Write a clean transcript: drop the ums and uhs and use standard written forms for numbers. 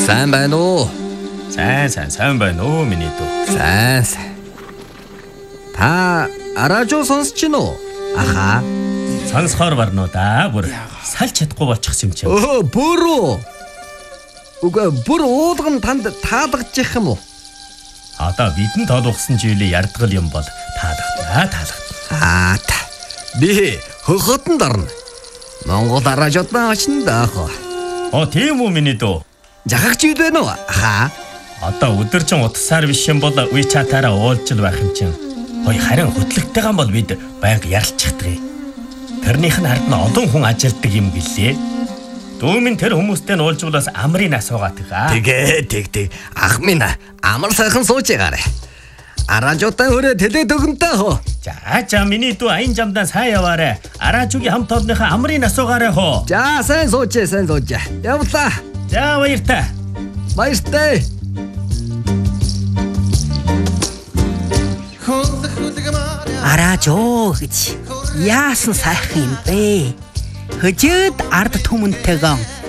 Сайн байна уу? Сайн байна уу миний дүү. Сайн. Та радио сонсч гин үү? Аха. Сонсохоор барнуу да. Бүр салж чадахгүй болчихсон юм чинь. Бүр үү? Үгүй бүр уулган танд таалагдчих юм уу? Одоо бидэн тоолгосон зүйлээ ярдгал юм бол таалагдана. Би хөхөтөнд орно. Монгол радиодаа очно даах. Тийм үү миний дүү. Жахагч юу вэ нөө? Аха. Одоо өдөржин утасаар биш юм бол WeChat-аараа уулзал байх юм чинь. Харин хөтлөгтэйгэн бол бид байнга ярилцчихдаг. Тэрнийх нь ард нь олон хүн ажилтдаг юм гэлээ. Дүүмийн тэр хүмүүстэй нь уулзвалаас амрын асуугаад байгаа. Тэгээ. Ах минь амар сайхан сууж байгаарэ. Радиотаа хүрээ тэлээд өгөнтэй хөө. За миний дүү аян жамдаа сайн яваарэ. Аражуугийн хамт олонныхаа амрын асуугаарэ хөө. За сайн сууж. Явлаа. За баяртай. Аражуу гэж яасан сайхан юм бэ? Хөжөөд ард түмэнтэйгэн